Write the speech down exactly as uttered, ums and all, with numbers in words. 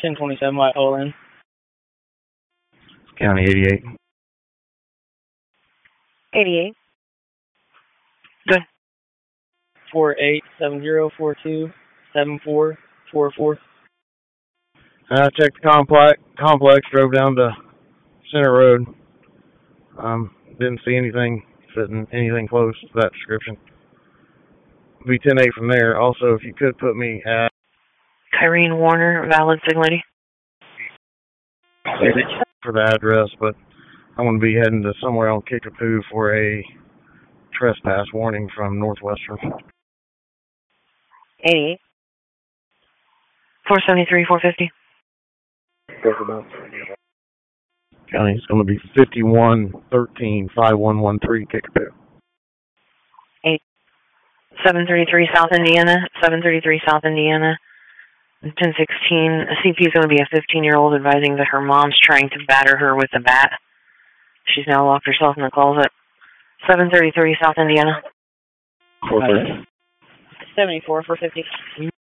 ten twenty-seven Whitehall Inn. County eighty-eight. eighty-eight. Good. four eight seven zero four two seven four four four. I checked the complex, complex, drove down to Center Road. Um, didn't see anything fitting anything close to that description. Be ten eight from there. Also, if you could put me at Kyrene Warner, valid sig lady. for the address, but I'm going to be heading to somewhere on Kickapoo for a trespass warning from Northwestern. eighty-eight. four seventy-three, four fifty. County is going to be fifty-one thirteen five one one three Kickapoo. eight. seven thirty-three South Indiana, seven thirty-three South Indiana. ten sixteen, a C P is going to be a fifteen-year-old advising that her mom's trying to batter her with a bat. She's now locked herself in the closet. seven thirty-three South Indiana. four thirty. seventy-four four fifty.